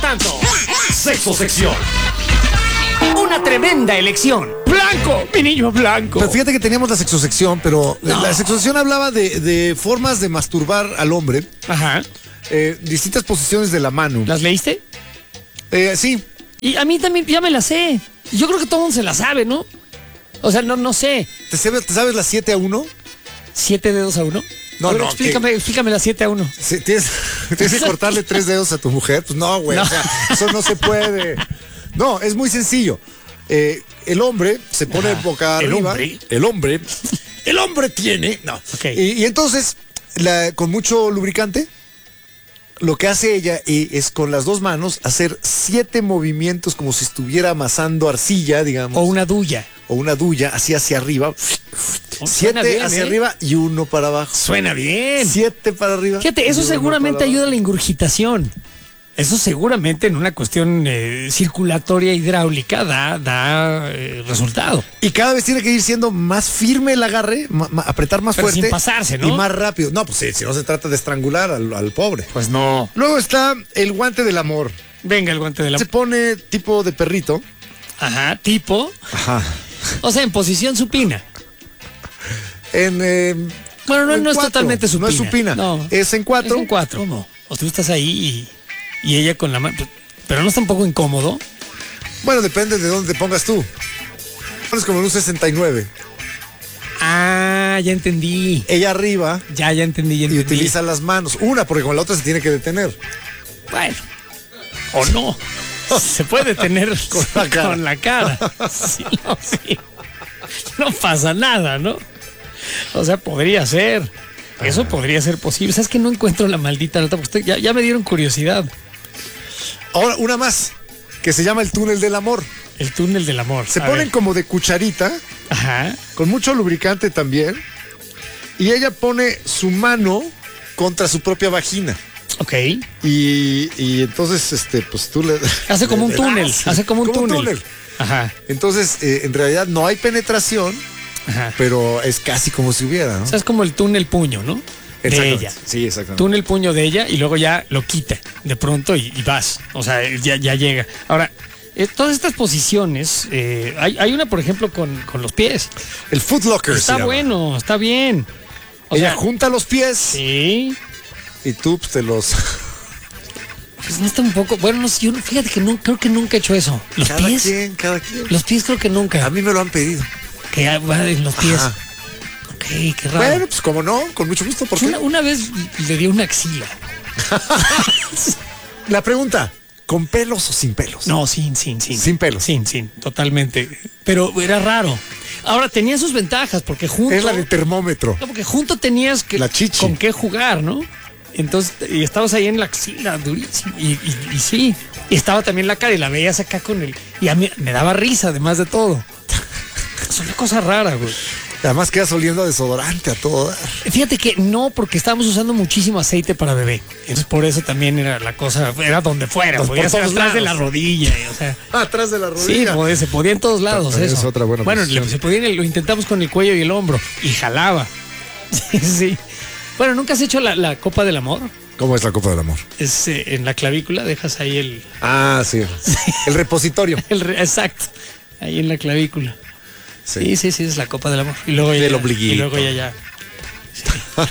Santo. Sexo sección. Una tremenda elección. Blanco, mi niño blanco. Pero fíjate que teníamos la sexosección, pero la sexosección hablaba de formas de masturbar al hombre. Ajá. Distintas posiciones de la mano. ¿Las leíste? Sí. Y a mí también ya me las sé. Yo creo que todo el mundo se la sabe, ¿no? O sea, no sé. ¿Te sabes las 7-1? ¿7 dedos a uno? No, a ver, no, explícame las 7 a 1. Sí, ¿tienes que cortarle 3 dedos a tu mujer? Pues no, güey. No. O sea, eso no se puede. No, es muy sencillo. El hombre se pone boca arriba. El hombre tiene. No. Okay. Y entonces, con mucho lubricante, lo que hace ella es con las dos manos hacer 7 movimientos como si estuviera amasando arcilla, digamos. O una duya. O una duya, así hacia arriba. 7 hacia arriba y 1 para abajo. Suena bien. 7 para arriba. Fíjate, eso seguramente ayuda a la ingurgitación. Eso seguramente en una cuestión circulatoria hidráulica da resultado. Y cada vez tiene que ir siendo más firme el agarre, apretar más Pero fuerte. sin pasarse, ¿no? Y más rápido. No, pues sí, si no se trata de estrangular al pobre. Pues no. Luego está el guante del amor. Venga, el guante de la... Se pone tipo de perrito. Ajá, tipo. Ajá. O sea, en posición supina. Bueno, no es totalmente supina. No es supina. No. Es en 4. Es en 4. ¿Cómo? O tú estás ahí y ella con la mano. Pero no está un poco incómodo. Bueno, depende de dónde te pongas tú. Pones como en un 69. Ah, ya entendí. Ella arriba. Ya entendí. Y utiliza las manos. Una, porque con la otra se tiene que detener. Bueno. O no. Se puede detener con la cara. Sí. No pasa nada, ¿no? O sea, podría ser. Eso podría ser posible. ¿Sabes que no encuentro la maldita nota? Porque ya me dieron curiosidad. Ahora, una más, que se llama el túnel del amor. El túnel del amor. Se ponen como de cucharita. Ajá. Con mucho lubricante también. Y ella pone su mano contra su propia vagina. Ok. Y entonces, pues tú le... Hace como un túnel. Hace como un túnel. Ajá. Entonces, en realidad no hay penetración. Ajá. Pero es casi como si hubiera, ¿no? O sea, es como el túnel puño, ¿no? De ella. Sí, exactamente. Túnel puño de ella y luego ya lo quita de pronto y vas. O sea, ya llega. Ahora, todas estas posiciones, hay una, por ejemplo, con los pies. El foot locker. Está bueno, está bien. Ella junta los pies. Sí. Y tú pues, te los... Pues no está un poco... Bueno, no sé, yo fíjate que creo que nunca he hecho eso. ¿Los pies? Cada quien. Los pies creo que nunca. A mí me lo han pedido. Que va en los pies. Ajá. Ok, qué raro. Bueno, pues como no, con mucho gusto. ¿Por qué? Una vez le di una axila. La pregunta, ¿con pelos o sin pelos? No, sin. Sin pelos. Sin, totalmente. Pero era raro. Ahora, tenía sus ventajas, porque junto... Es la del termómetro. No, porque junto tenías que... La chichi. Con qué jugar, ¿no? Entonces, y estabas ahí en la axila, durísimo. Y sí. Y estaba también la cara y la veías acá con el... Y a mí me daba risa, además de todo. Es una cosa rara, güey. Además quedas oliendo a desodorante a todo. Fíjate que no, porque estábamos usando muchísimo aceite para bebé. Entonces por eso también era la cosa, era donde fuera, podía ser atrás de la rodilla, o sea. Atrás de la rodilla. Sí, se podía en todos lados. Eso es otra buena posición. Se podía, lo intentamos con el cuello y el hombro y jalaba. Sí. Bueno, ¿nunca has hecho la copa del amor? ¿Cómo es la copa del amor? Es en la clavícula, dejas ahí el... Ah, sí. El repositorio. Exacto, ahí en la clavícula. Sí, es la copa del amor. Y luego del ombliguito. Y luego ya. Sí.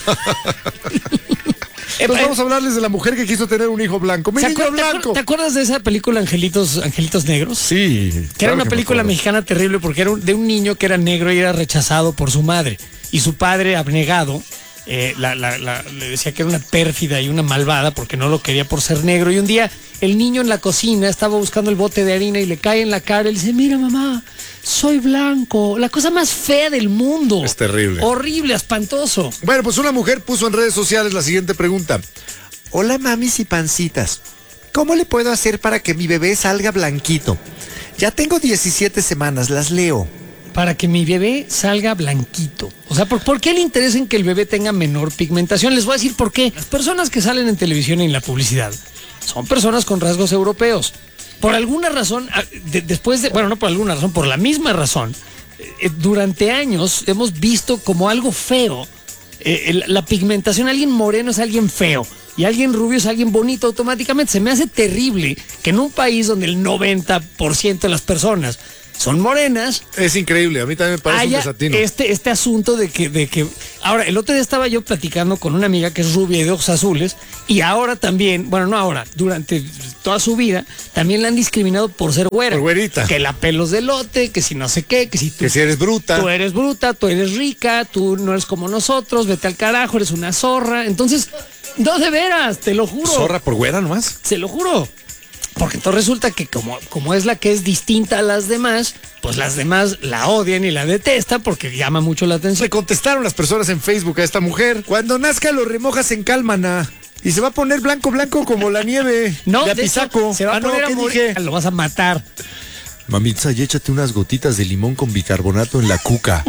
Pues vamos a hablarles de la mujer que quiso tener un hijo blanco. ¡Mi niño blanco! ¿Te acuerdas de esa película Angelitos Negros? Sí. Que era una película mexicana terrible porque era de un niño que era negro y era rechazado por su madre. Y su padre, abnegado, le decía que era una pérfida y una malvada porque no lo quería por ser negro. Y un día el niño en la cocina estaba buscando el bote de harina y le cae en la cara y le dice: mira, mamá, soy blanco. La cosa más fea del mundo. Es terrible. Horrible, espantoso. Bueno, pues una mujer puso en redes sociales la siguiente pregunta. Hola, mamis y pancitas. ¿Cómo le puedo hacer para que mi bebé salga blanquito? Ya tengo 17 semanas, las leo. Para que mi bebé salga blanquito. O sea, ¿por qué le interesa en que el bebé tenga menor pigmentación? Les voy a decir por qué. Las personas que salen en televisión y en la publicidad son personas con rasgos europeos. Por alguna razón, no por alguna razón, por la misma razón, durante años hemos visto como algo feo la pigmentación. Alguien moreno es alguien feo. y alguien rubio es alguien bonito automáticamente. Se me hace terrible que en un país donde el 90% de las personas son morenas, Es increíble, a mí también me parece un haya desatino. este asunto de que... Ahora, el otro día estaba yo platicando con una amiga que es rubia y de ojos azules, y ahora también, bueno, no ahora, durante toda su vida, también la han discriminado por ser güera. Por güerita. Que la pelos de lote, que si no sé qué, que si tú... Que si eres bruta. Tú eres bruta, tú eres rica, tú no eres como nosotros, vete al carajo, eres una zorra. Entonces, no, de veras, te lo juro. Zorra por güera nomás. Se lo juro. Porque entonces resulta que como es la que es distinta a las demás, pues las demás la odian y la detestan porque llama mucho la atención. Le contestaron las personas en Facebook a esta mujer: cuando nazca lo remojas en cálmana y se va a poner blanco como la nieve. No, de de hecho, apisaco. se va a poner a ¿qué morir. dije? Lo vas a matar. Mamitza, y échate unas gotitas de limón con bicarbonato en la cuca.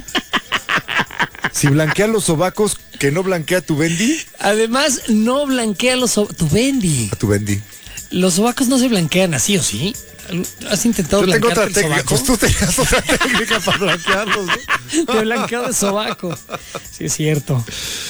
Si blanquea los sobacos, que no blanquea tu bendi. Además, no blanquea tu Bendy. A tu bendi. Los sobacos no se blanquean así, ¿o sí? ¿Has intentado Yo tengo blanquearte otra el técnica. sobaco? Pues tú tenías otra técnica para blanquearlos, ¿no? De blanqueado de sobaco. Sí, es cierto.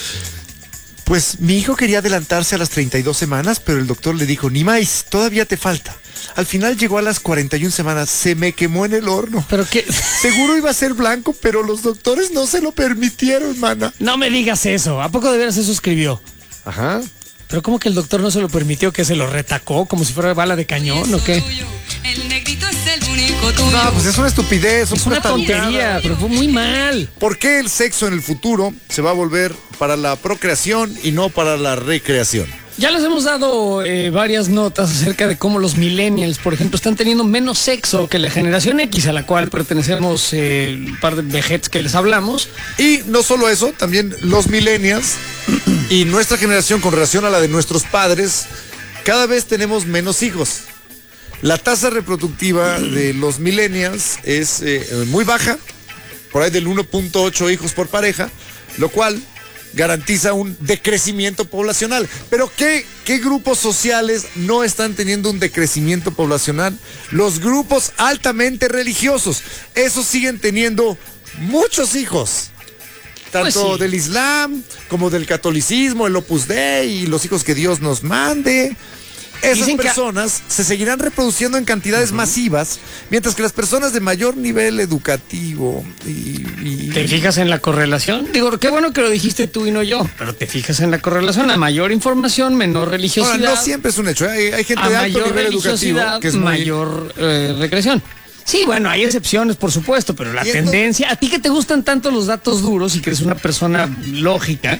Pues mi hijo quería adelantarse a las 32 semanas, pero el doctor le dijo: ni más, todavía te falta. Al final llegó a las 41 semanas, se me quemó en el horno. Pero qué... Seguro iba a ser blanco, pero los doctores no se lo permitieron, mana. No me digas eso. ¿A poco de veras eso escribió? Ajá. Pero ¿cómo que el doctor no se lo permitió? ¿Que se lo retacó como si fuera bala de cañón o qué? El negrito es el único tuyo. No, pues es una estupidez. Es una tontería, pero fue muy mal. ¿Por qué el sexo en el futuro se va a volver para la procreación y no para la recreación? Ya les hemos dado varias notas acerca de cómo los millennials, por ejemplo, están teniendo menos sexo que la generación X, a la cual pertenecemos un par de vejets que les hablamos. Y no solo eso, también los millennials y nuestra generación con relación a la de nuestros padres, cada vez tenemos menos hijos. La tasa reproductiva de los millennials es muy baja, por ahí del 1.8 hijos por pareja, lo cual garantiza un decrecimiento poblacional. Pero ¿qué grupos sociales no están teniendo un decrecimiento poblacional? Los grupos altamente religiosos. Esos siguen teniendo muchos hijos. Tanto Pues sí. del Islam como del catolicismo, el Opus Dei y los hijos que Dios nos mande. Esas Dicen que- personas se seguirán reproduciendo en cantidades masivas, mientras que las personas de mayor nivel educativo ¿Te fijas en la correlación? Digo, qué bueno que lo dijiste tú y no yo, pero te fijas en la correlación. A mayor información, menor religiosidad. Ahora, no siempre es un hecho, ¿eh? Hay gente A de alto mayor nivel educativo religiosidad, que es muy... mayor recreación. Sí, bueno, hay excepciones, por supuesto, pero la Y tendencia, a ti que te gustan tanto los datos duros y que eres una persona lógica,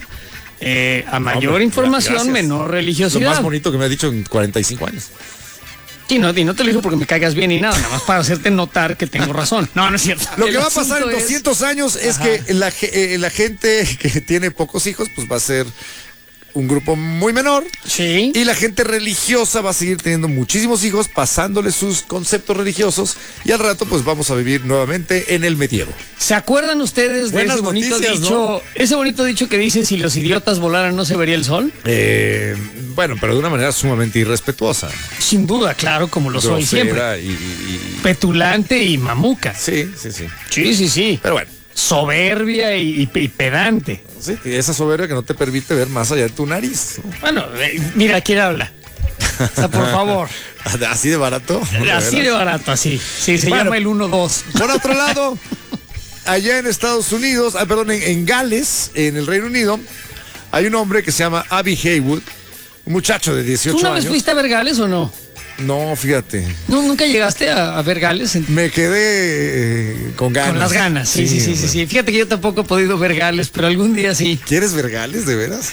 a mayor Hombre, información, gracias. menor Lo religiosidad. más bonito que me ha dicho en 45 años. Y no te lo digo porque me caigas bien y nada más para hacerte notar que tengo razón. No, no es cierto. Lo El que va a pasar en asunto es- 200 años es que la gente que tiene pocos hijos, pues va a ser un grupo muy menor. Sí. Y la gente religiosa va a seguir teniendo muchísimos hijos, pasándole sus conceptos religiosos. Y al rato, pues vamos a vivir nuevamente en el medievo. ¿Se acuerdan ustedes de Buenas ese bonito noticias, dicho? ¿no? Ese bonito dicho que dice: si los idiotas volaran no se vería el sol. Bueno, pero de una manera sumamente irrespetuosa. Sin duda, claro, como lo soy siempre. Grosera y... Petulante y mamuca. Sí. Sí, sí, sí. Pero bueno, Soberbia y pedante. sí, esa soberbia que no te permite ver más allá de tu nariz. Bueno, mira, ¿quién habla? O sea, por favor. Así de barato. Así de barato, así. Sí, se Bueno. llama el 1-2. Por otro lado, allá en Estados Unidos, en Gales, en el Reino Unido, hay un hombre que se llama Abby Haywood, un muchacho de 18 ¿Tú una vez años. fuiste a ver Gales o no? No, fíjate, ¿No, ¿Nunca llegaste a ver Gales? me quedé con ganas. Con las ganas, sí. hombre. Fíjate que yo tampoco he podido ver Gales, pero algún día sí. ¿Quieres ver Gales, de veras?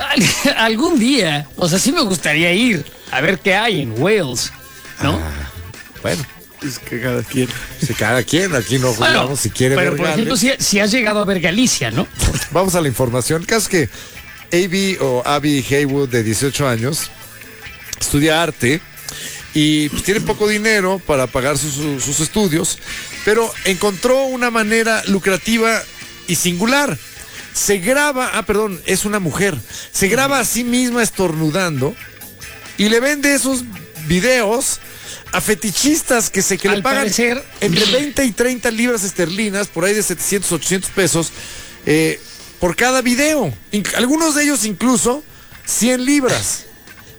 Algún día, o sea, sí me gustaría ir a ver qué hay en Wales, ¿no? Bueno, es que cada quien. Si cada quien, aquí no jugamos, Bueno, si quiere pero ver por ejemplo, Gales. si has llegado a ver Galicia, ¿no? Vamos a la información. El caso es que Abby Haywood, de 18 años, estudia arte y pues, tiene poco dinero para pagar sus estudios, pero encontró una manera lucrativa y singular. Se graba, es una mujer, se graba a sí misma estornudando y le vende esos videos a fetichistas que le Al pagan parecer- entre 20 y 30 libras esterlinas, por ahí de 700, 800 pesos, por cada video. Algunos de ellos incluso 100 libras.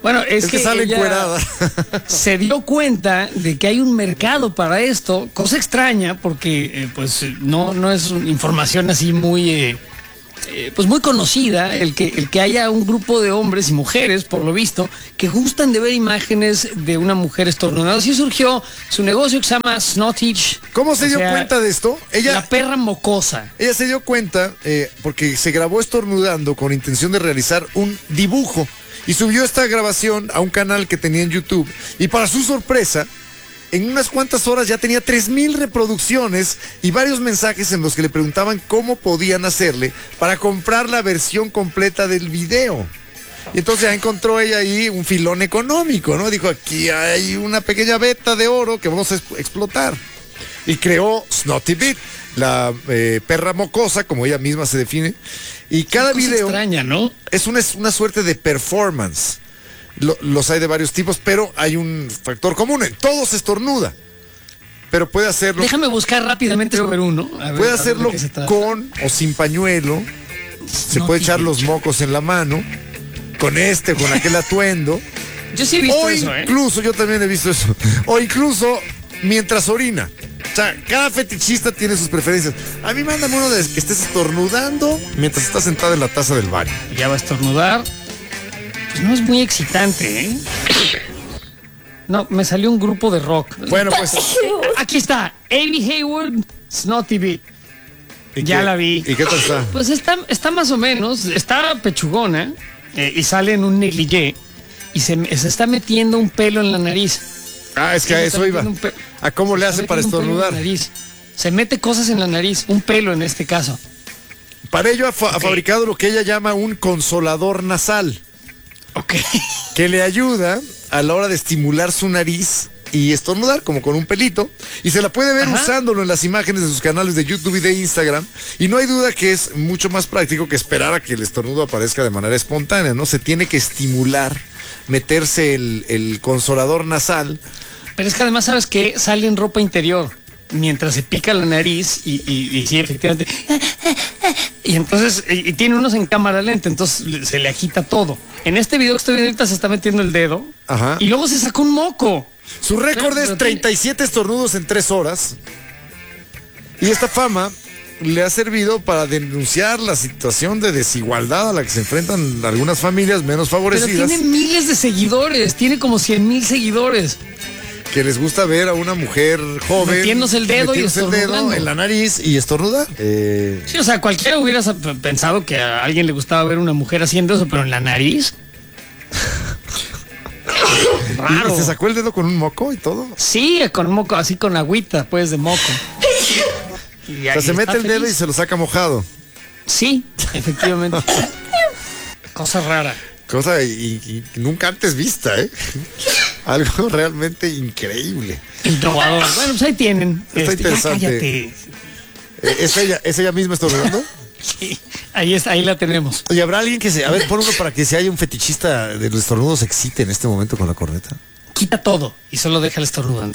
Bueno, es que que sale ella encuerada. se dio cuenta de que hay un mercado para esto, cosa extraña porque pues no es información así muy pues muy conocida el que haya un grupo de hombres y mujeres, por lo visto, que gustan de ver imágenes de una mujer estornudando. Así surgió su negocio que se llama Snottage. ¿Cómo se dio cuenta de esto? La perra mocosa. Ella se dio cuenta porque se grabó estornudando con intención de realizar un dibujo y subió esta grabación a un canal que tenía en YouTube y para su sorpresa, en unas cuantas horas ya tenía 3,000 reproducciones y varios mensajes en los que le preguntaban cómo podían hacerle para comprar la versión completa del video. Y entonces ya encontró ella ahí un filón económico, ¿no? Dijo, aquí hay una pequeña veta de oro que vamos a explotar. Y creó Snotty Beat, la perra mocosa, como ella misma se define. Y cada video extraña, ¿no? Es una suerte de performance. Los hay de varios tipos, pero hay un factor común. Todos estornuda, pero puede hacerlo. Déjame buscar rápidamente sobre uno. Puede hacerlo con o sin pañuelo. Se puede echar los mocos en la mano, con con aquel atuendo. Yo sí he visto eso, incluso, yo también he visto eso. O incluso mientras orina. O sea, cada fetichista tiene sus preferencias. A mí mándame uno de que estés estornudando mientras estás sentada en la taza del baño. Ya va a estornudar. Pues no es muy excitante, ¿eh? No, me salió un grupo de rock. Bueno, pues. Aquí está, Amy Hayward, Snotty Beat. Ya la vi. ¿Y qué tal está? Pues está más o menos, está pechugona y sale en un negligé y se está metiendo un pelo en la nariz. Ah, es que a eso iba. ¿A cómo le hace para estornudar? Se mete cosas en la nariz, un pelo en este caso. Para ello ha fabricado lo que ella llama un consolador nasal. Ok. Que le ayuda a la hora de estimular su nariz y estornudar, como con un pelito. Y se la puede ver usándolo en las imágenes de sus canales de YouTube y de Instagram. Y no hay duda que es mucho más práctico que esperar a que el estornudo aparezca de manera espontánea, ¿no? Se tiene que estimular, meterse el consolador nasal. Pero es que además, ¿sabes qué? Sale en ropa interior mientras se pica la nariz y sí, efectivamente. Y entonces, y tiene unos en cámara lenta, entonces se le agita todo. En este video que estoy viendo ahorita se está metiendo el dedo. Ajá. Y luego se sacó un moco. Su récord es 37 estornudos en 3 horas. Y esta fama le ha servido para denunciar la situación de desigualdad a la que se enfrentan algunas familias menos favorecidas. Pero tiene miles de seguidores, tiene como 100,000 seguidores. Que les gusta ver a una mujer joven metiéndose el dedo en la nariz y estornudar. Sí, o sea, cualquiera hubiera pensado que a alguien le gustaba ver a una mujer haciendo eso, pero en la nariz. Raro. ¿Y se sacó el dedo con un moco y todo? Sí, con moco, así con agüita, pues, de moco. O sea, se mete el dedo y se lo saca mojado. Sí, efectivamente. Cosa rara. Cosa y nunca antes vista, ¿eh? Algo realmente increíble. Innovador. Bueno, pues ahí tienen. Está interesante. ¿Es ella misma estornudando? Sí, ahí la tenemos. Oye, ¿habrá alguien que se... A ver, pon uno para que si haya un fetichista de los estornudos se excite en este momento con la corneta? Quita todo y solo déjala estornudando.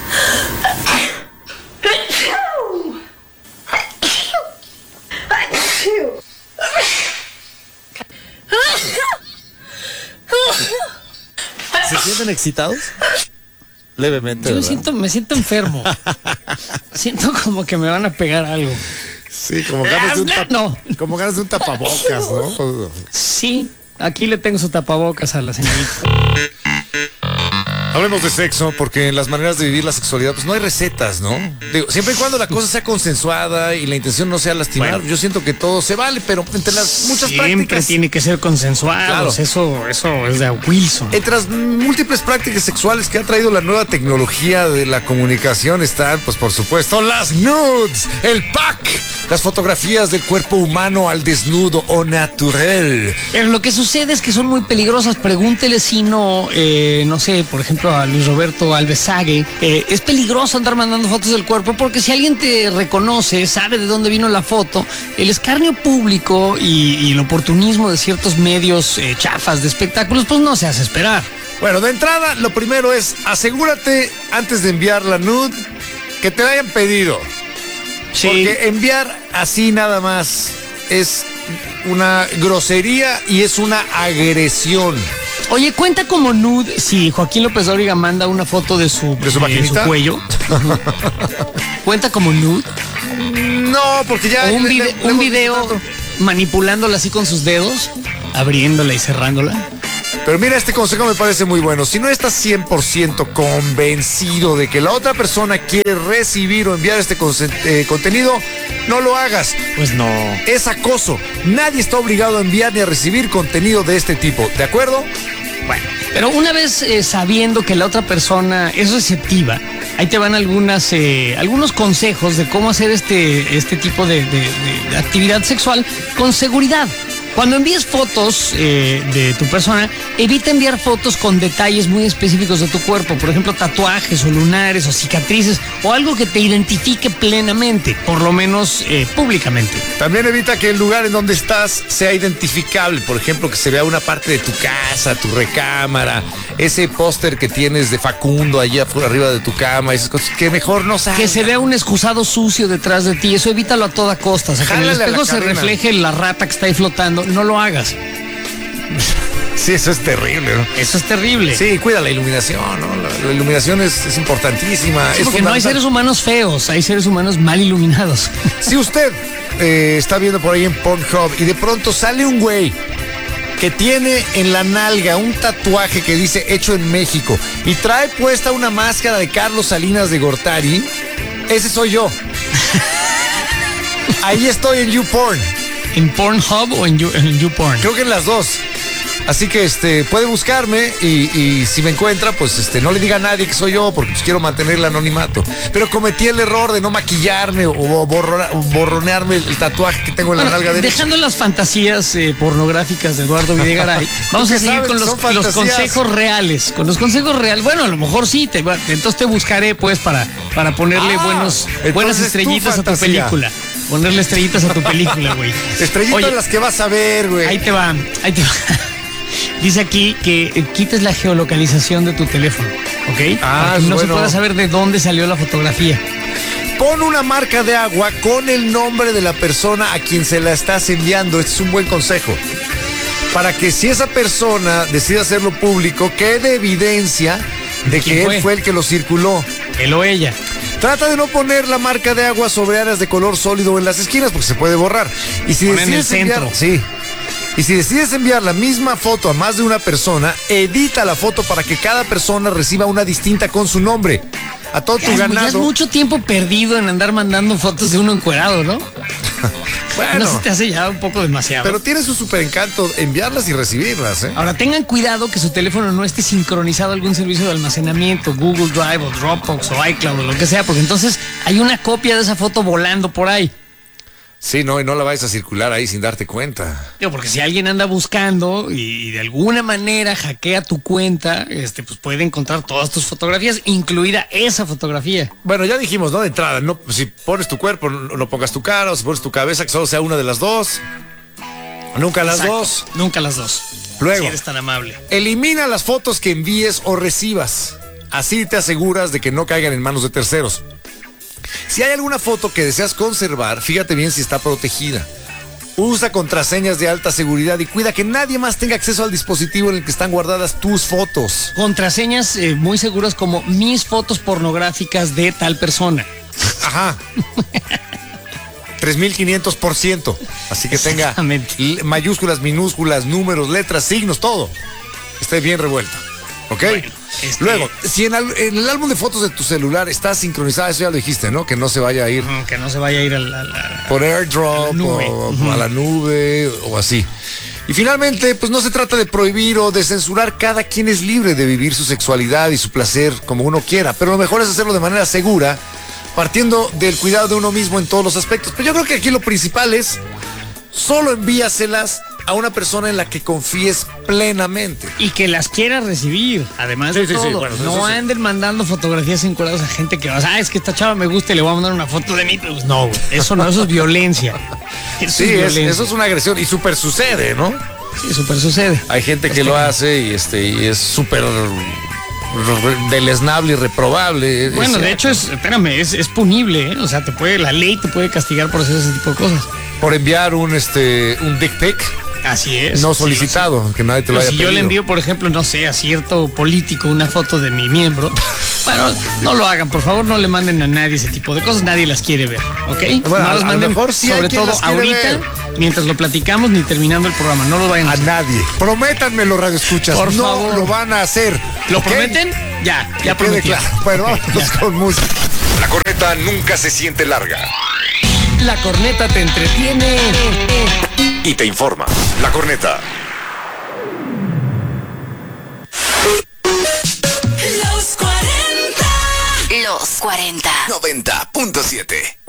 ¿Se sienten excitados? Levemente. Yo me siento enfermo. Siento como que me van a pegar algo. Sí, como ganas como ganas de un tapabocas, ¿no? Sí, aquí le tengo su tapabocas a la señorita. Hablemos de sexo, porque en las maneras de vivir la sexualidad, pues no hay recetas, ¿no? Digo, siempre y cuando la cosa sea consensuada y la intención no sea lastimar, yo siento que todo se vale, pero entre las muchas prácticas... Siempre tiene que ser consensuado, claro. Eso es de Wilson. Entre las múltiples prácticas sexuales que ha traído la nueva tecnología de la comunicación están, pues por supuesto, las nudes, el pack, las fotografías del cuerpo humano al desnudo o natural. Pero lo que sucede es que son muy peligrosas. Pregúntele si no sé, por ejemplo, a Luis Roberto Alvesague, es peligroso andar mandando fotos del cuerpo porque si alguien te reconoce, sabe de dónde vino la foto, el escarnio público y el oportunismo de ciertos medios chafas de espectáculos, pues no se hace esperar. Bueno, de entrada, lo primero es asegúrate antes de enviar la nude que te la hayan pedido. Sí. Porque enviar así nada más es una grosería y es una agresión. Oye, cuenta como nude si Joaquín López Dóriga manda una foto de su maquinita? cuello. ¿Cuenta como nude? No, porque ya... ¿O un hemos video visto tanto. manipulándola así con sus dedos, abriéndola y cerrándola? Pero mira, este consejo me parece muy bueno. Si no estás 100% convencido de que la otra persona quiere recibir o enviar este contenido, no lo hagas. Pues no. Es acoso. Nadie está obligado a enviar ni a recibir contenido de este tipo. ¿De acuerdo? Bueno, pero una vez sabiendo que la otra persona es receptiva, ahí te van algunos consejos de cómo hacer este tipo de actividad sexual con seguridad. Cuando envíes fotos de tu persona, evita enviar fotos con detalles muy específicos de tu cuerpo, por ejemplo, tatuajes o lunares o cicatrices o algo que te identifique plenamente, por lo menos públicamente. También evita que el lugar en donde estás sea identificable. Por ejemplo, que se vea una parte de tu casa, tu recámara, ese póster que tienes de Facundo allá por arriba de tu cama, esas cosas que mejor no salgan. Que se vea un excusado sucio detrás de ti, eso evítalo a toda costa. O sea, que en el Jálale a la espejo se cadena. refleje la rata que está ahí flotando, no lo hagas. Sí, eso es terrible, ¿no? Eso es terrible. Sí, cuida la iluminación, ¿no? La iluminación es importantísima. Sí, es porque no hay fundamental. seres humanos feos, hay seres humanos mal iluminados. Si usted está viendo por ahí en Pornhub y de pronto sale un güey que tiene en la nalga un tatuaje que dice hecho en México y trae puesta una máscara de Carlos Salinas de Gortari, ese soy yo. Ahí estoy en YouPorn. ¿En Pornhub o en YouPorn? Creo que en las dos. Así que puede buscarme y si me encuentra, pues no le diga a nadie que soy yo, porque pues, quiero mantener el anonimato. Pero cometí el error de no maquillarme o borronearme el tatuaje que tengo en la nalga derecha. Dejando las fantasías pornográficas de Eduardo Videgaray, vamos a qué seguir sabes con que los son fantasías? consejos reales. Con los consejos reales, bueno, a lo mejor sí, entonces te buscaré pues para ponerle buenas entonces estrellitas tu a tu fantasía. película. Ponerle estrellitas a tu película, güey. Estrellitas Oye, las que vas a ver, güey. ahí te va. Dice aquí que quites la geolocalización de tu teléfono, ¿ok? Para que no se bueno. pueda saber de dónde salió la fotografía. Pon una marca de agua con el nombre de la persona a quien se la estás enviando. Este es un buen consejo. Para que si esa persona decide hacerlo público, quede evidencia de que ¿Quién él fue? fue el que lo circuló. Él o ella. Trata de no poner la marca de agua sobre áreas de color sólido en las esquinas porque se puede borrar. Y si Pon en el decides enviar, centro. sí. Y si decides enviar la misma foto a más de una persona, edita la foto para que cada persona reciba una distinta con su nombre. A todo tu Ya es ganado. mucho tiempo perdido en andar mandando fotos de uno encuerado, ¿no? Bueno, ¿No se te hace ya un poco demasiado? pero tiene su super encanto enviarlas y recibirlas, ¿eh? Ahora, tengan cuidado que su teléfono no esté sincronizado a algún servicio de almacenamiento, Google Drive o Dropbox o iCloud o lo que sea, porque entonces hay una copia de esa foto volando por ahí. Sí, no, y no la vayas a circular ahí sin darte cuenta. Digo, porque si alguien anda buscando y de alguna manera hackea tu cuenta, pues puede encontrar todas tus fotografías, incluida esa fotografía. Bueno, ya dijimos, ¿no? De entrada, no, si pones tu cuerpo, no pongas tu cara, o si pones tu cabeza, que solo sea una de las dos. Nunca las Exacto. dos. Nunca las dos. Luego, Si eres tan amable. elimina las fotos que envíes o recibas. Así te aseguras de que no caigan en manos de terceros. Si hay alguna foto que deseas conservar, fíjate bien si está protegida. Usa contraseñas de alta seguridad y cuida que nadie más tenga acceso al dispositivo en el que están guardadas tus fotos. Contraseñas muy seguras como mis fotos pornográficas de tal persona. Ajá. 3500%. Así que tenga Exactamente. mayúsculas, minúsculas, números, letras, signos, todo. Esté bien revuelto. ¿Ok? Bueno, Luego, si en el álbum de fotos de tu celular está sincronizada, eso ya lo dijiste, ¿no? Que no se vaya a ir Que no se vaya a ir a la... por AirDrop a la nube. o a la nube o así. Y finalmente, pues no se trata de prohibir o de censurar. Cada quien es libre de vivir su sexualidad y su placer como uno quiera, pero lo mejor es hacerlo de manera segura, partiendo del cuidado de uno mismo en todos los aspectos. Pero yo creo que aquí lo principal es solo envíaselas a una persona en la que confíes plenamente. Y que las quiera recibir, además de Sí, sí, sí, todo. bueno, eso no sí. anden mandando fotografías encuadradas a gente que es que esta chava me gusta y le voy a mandar una foto de mí. Pues no, güey, eso no, eso es violencia. Eso Sí, es violencia. eso es una agresión y súper sucede, ¿no? Sí, súper sucede. Hay gente que lo hace y es súper deleznable y reprobable. Bueno, de hecho es punible, ¿eh? O sea, la ley te puede castigar por hacer ese tipo de cosas. por enviar un dick pic. Así es. No solicitado, que nadie te lo Pero haya si pedido. yo le envío, por ejemplo, no sé, a cierto político una foto de mi miembro, bueno, no lo hagan, por favor, no le manden a nadie ese tipo de cosas, nadie las quiere ver, ¿ok? Bueno, no las a lo manden, mejor sí hay sobre quien todo las quiere ahorita, ver. mientras lo platicamos, ni terminando el programa, no lo vayan a A hacer. nadie. Prométanmelo, radio escuchas. Por no favor. lo van a hacer. ¿Lo ¿ok? prometen? Ya Que quede prometí. claro. Bueno, vámonos con música. La corneta nunca se siente larga La corneta te entretiene. y te informa. La corneta. Los 40. Los 40. 90.7.